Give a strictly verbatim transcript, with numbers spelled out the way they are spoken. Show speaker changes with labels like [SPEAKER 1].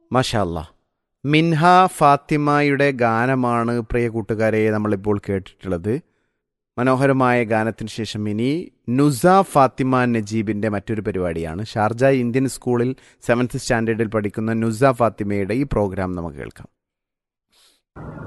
[SPEAKER 1] മാഷാ അല്ലാ. മിൻഹ ഫാത്തിമയുടെ ഗാനമാണ് പ്രിയ കൂട്ടുകാരെ നമ്മളിപ്പോൾ കേട്ടിട്ടുള്ളത്. മനോഹരമായ ഗാനത്തിന് ശേഷം ഇനി നുസ ഫാത്തിമ നജീബിൻ്റെ മറ്റൊരു പരിപാടിയാണ്. ഷാർജ ഇന്ത്യൻ സ്കൂളിൽ സെവൻത്ത് സ്റ്റാൻഡേർഡിൽ പഠിക്കുന്ന നുസ ഫാത്തിമയുടെ ഈ പ്രോഗ്രാം നമുക്ക് കേൾക്കാം.